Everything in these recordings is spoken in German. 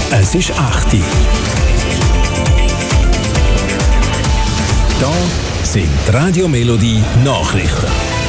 Es ist 8 Uhr. Da sind die Radio Melodie Nachrichten.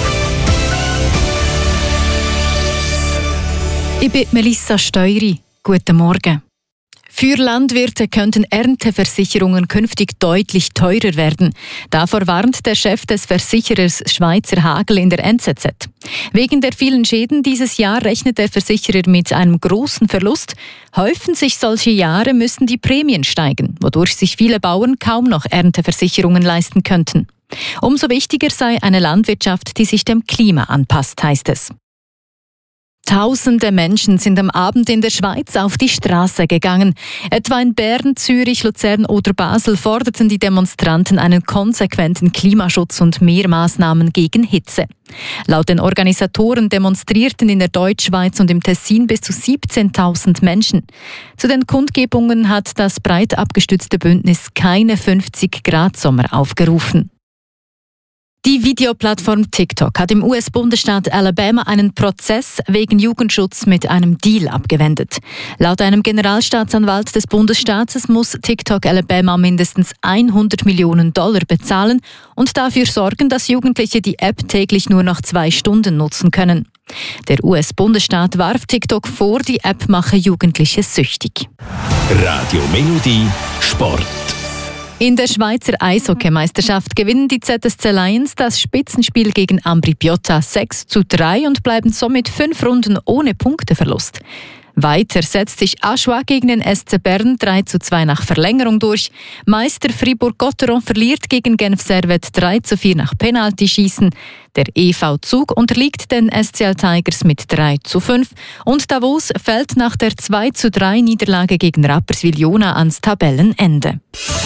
Ich bin Melissa Steury. Guten Morgen. Für Landwirte könnten Ernteversicherungen künftig deutlich teurer werden. Davor warnt der Chef des Versicherers Schweizer Hagel in der NZZ. Wegen der vielen Schäden dieses Jahr rechnet der Versicherer mit einem großen Verlust. Häufen sich solche Jahre, müssen die Prämien steigen, wodurch sich viele Bauern kaum noch Ernteversicherungen leisten könnten. Umso wichtiger sei eine Landwirtschaft, die sich dem Klima anpasst, heißt es. Tausende Menschen sind am Abend in der Schweiz auf die Straße gegangen. Etwa in Bern, Zürich, Luzern oder Basel forderten die Demonstranten einen konsequenten Klimaschutz und mehr Maßnahmen gegen Hitze. Laut den Organisatoren demonstrierten in der Deutschschweiz und im Tessin bis zu 17.000 Menschen. Zu den Kundgebungen hat das breit abgestützte Bündnis keine 50-Grad-Sommer aufgerufen. Die Videoplattform TikTok hat im US-Bundesstaat Alabama einen Prozess wegen Jugendschutz mit einem Deal abgewendet. Laut einem Generalstaatsanwalt des Bundesstaates muss TikTok Alabama mindestens $100 Millionen bezahlen und dafür sorgen, dass Jugendliche die App täglich nur noch 2 Stunden nutzen können. Der US-Bundesstaat warf TikTok vor, die App mache Jugendliche süchtig. Radio Melodie Sport. In der Schweizer Eishockeymeisterschaft gewinnen die ZSC Lions das Spitzenspiel gegen Ambri Piotta 6:3 und bleiben somit 5 Runden ohne Punkteverlust. Weiter setzt sich Aschua gegen den SC Bern 3:2 nach Verlängerung durch. Meister Fribourg-Gotteron verliert gegen Genf Servette 3:4 nach Penaltyschießen. Der EV Zug unterliegt den SCL Tigers mit 3:5 und Davos fällt nach der 2:3 Niederlage gegen Rapperswil-Jona ans Tabellenende.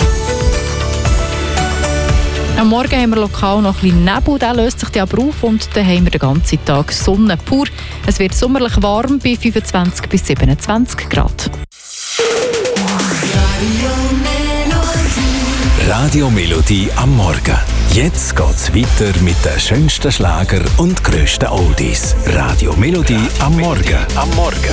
Am Morgen haben wir lokal noch ein bisschen Nebel, der löst sich aber auf und dann haben wir den ganzen Tag Sonne pur. Es wird sommerlich warm bei 25 bis 27 Grad. Radio Melodie am Morgen. Jetzt geht's weiter mit den schönsten Schlager und grössten Oldies. Radio Melodie am Morgen.